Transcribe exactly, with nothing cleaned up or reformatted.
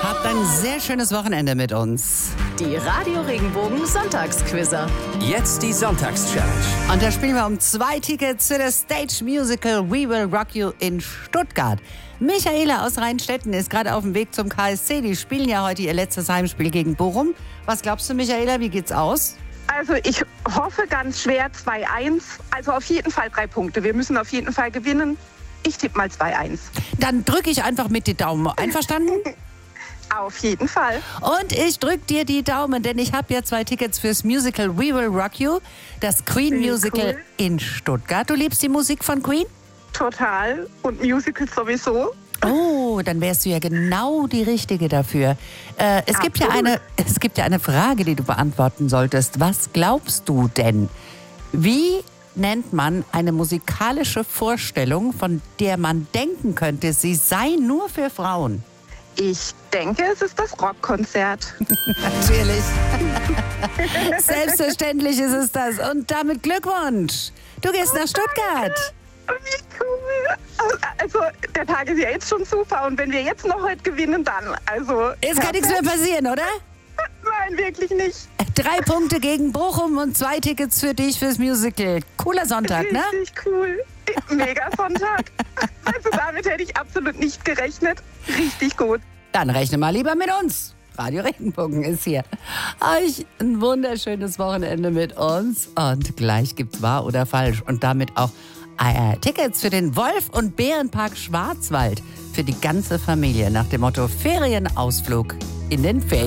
Habt ein sehr schönes Wochenende mit uns. Die Radio Regenbogen Sonntagsquizzer. Jetzt die Sonntagschallenge. Und da spielen wir um zwei Tickets für das Stage Musical We Will Rock You in Stuttgart. Michaela aus Rheinstetten ist gerade auf dem Weg zum K S C. Die spielen ja heute ihr letztes Heimspiel gegen Bochum. Was glaubst du, Michaela, wie geht's aus? Also ich hoffe ganz schwer zwei eins. Also auf jeden Fall drei Punkte. Wir müssen auf jeden Fall gewinnen. Ich tippe mal zwei eins. Dann drücke ich einfach mit die Daumen. Einverstanden? Auf jeden Fall. Und ich drücke dir die Daumen, denn ich habe ja zwei Tickets fürs Musical We Will Rock You, das Queen Sehr Musical cool. in Stuttgart. Du liebst die Musik von Queen? Total. Und Musicals sowieso. Oh, dann wärst du ja genau die Richtige dafür. Äh, es, gibt ja Absolut. eine, es gibt ja eine Frage, die du beantworten solltest. Was glaubst du denn? Wie nennt man eine musikalische Vorstellung, von der man denken könnte, sie sei nur für Frauen? Ich denke, es ist das Rockkonzert. Natürlich. Selbstverständlich ist es das. Und damit Glückwunsch. Du gehst nach Stuttgart. Wie cool. Also der Tag ist ja jetzt schon super. Und wenn wir jetzt noch heute gewinnen, dann. Also Jetzt kann nichts mehr passieren, oder? Nein, wirklich nicht. Drei Punkte gegen Bochum und zwei Tickets für dich fürs Musical. Cooler Sonntag, ne? Richtig cool. Mega Sonntag. Also damit hätte ich absolut nicht gerechnet. Richtig gut. Dann rechne mal lieber mit uns. Radio Regenbogen ist hier. Euch ein wunderschönes Wochenende mit uns. Und gleich gibt's wahr oder falsch. Und damit auch äh, Tickets für den Wolf- und Bärenpark Schwarzwald. Für die ganze Familie nach dem Motto Ferienausflug in den Ferien.